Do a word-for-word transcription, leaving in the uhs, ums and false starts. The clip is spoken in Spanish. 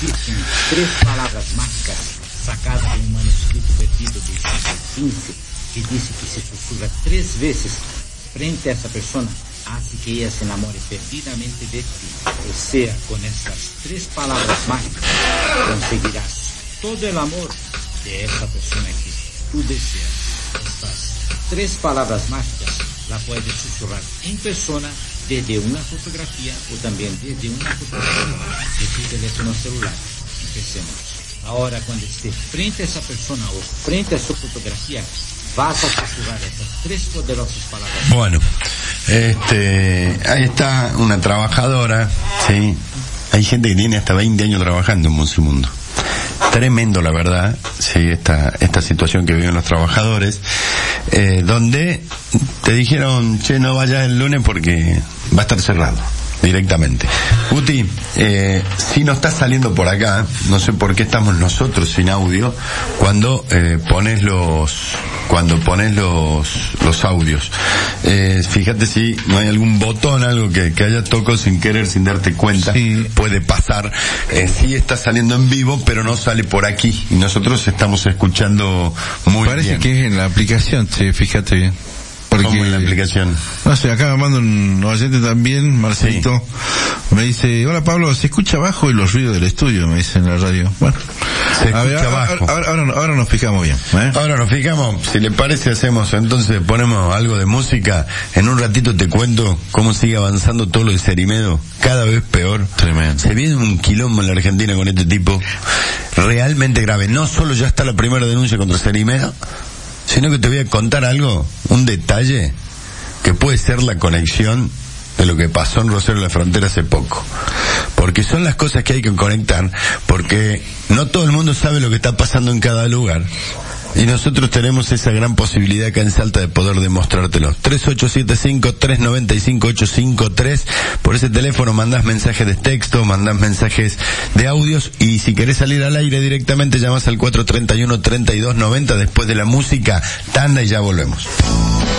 existen tres palabras mágicas sacadas de un manuscrito perdido del siglo quince que dice que se susurra tres veces frente a esa persona hace que ella se enamore perdidamente de ti. O sea, con esas tres palabras mágicas conseguirás todo el amor de esa persona que tú deseas. Estas tres palabras mágicas la puedes susurrar en persona desde una fotografía o también desde una fotografía de tu teléfono celular. Empecemos. Ahora, cuando estés frente a esa persona o frente a su fotografía, vas a susurrar esas tres poderosas palabras. Bueno, este, ahí está una trabajadora, sí. Hay gente que tiene hasta veinte años trabajando en Musimundo. Tremendo, la verdad, sí, esta, esta situación que viven los trabajadores, eh, donde te dijeron, che, no vayas el lunes porque va a estar cerrado, directamente. Uti, eh, si no estás saliendo por acá, no sé por qué estamos nosotros sin audio, cuando eh, pones los, cuando pones los, los audios. Eh, fíjate si no hay algún botón, algo que, que haya tocado sin querer, sin darte cuenta. Sí. Puede pasar. Eh, sí está saliendo en vivo, pero no sale por aquí. Y nosotros estamos escuchando muy Parece bien. Parece que es en la aplicación, sí, fíjate bien. Porque, ¿cómo en la aplicación? No sé, acá me manda un oyente también, Marcelito, sí. Me dice, hola Pablo, se escucha bajo y los ruidos del estudio, me dice en la radio. Bueno, se a ver, escucha ahora, bajo. Ahora, ahora, ahora nos fijamos bien, ¿eh? Ahora nos fijamos, si le parece hacemos, entonces ponemos algo de música, en un ratito te cuento cómo sigue avanzando todo lo de Cerimedo, cada vez peor. Tremendo. Se viene un quilombo en la Argentina con este tipo, realmente grave. No solo ya está la primera denuncia contra Cerimedo, sino que te voy a contar algo, un detalle que puede ser la conexión de lo que pasó en Rosario de la Frontera hace poco. Porque son las cosas que hay que conectar, porque no todo el mundo sabe lo que está pasando en cada lugar. Y nosotros tenemos esa gran posibilidad acá en Salta de poder demostrártelo. tres ocho siete cinco, tres nueve cinco, ocho cinco tres. Por ese teléfono mandás mensajes de texto, mandás mensajes de audios, y si querés salir al aire directamente llamás al cuatro treinta y uno, treinta y dos noventa. Después de la música, tanda, y ya volvemos.